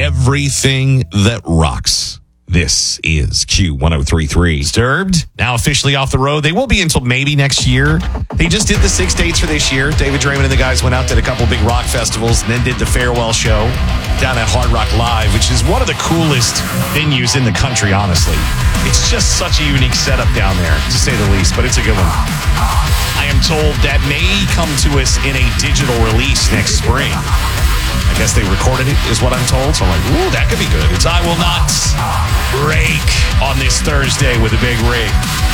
everything that rocks. This is Q1033. Disturbed, now officially off the road. They will be until maybe next year. They just did the 6 dates for this year. David Draymond and the guys went out, did a couple big rock festivals, and then did the farewell show down at Hard Rock Live, which is one of the coolest venues in the country, honestly. It's just such a unique setup down there, to say the least, but it's a good one. I am told that may come to us in a digital release next spring. I guess they recorded it, is what I'm told. So I'm like, ooh, that could be good. It's I Will Not Break on this Thursday with a big rig.